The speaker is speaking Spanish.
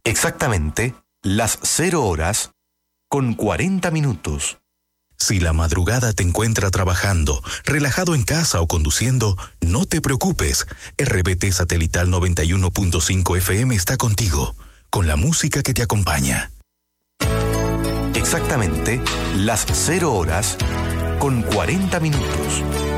Exactamente las 0 horas con 40 minutos. Si la madrugada te encuentra trabajando, relajado en casa o conduciendo, no te preocupes. RBT Satelital 91.5 FM está contigo, con la música que te acompaña. Exactamente las 0 horas con 40 minutos.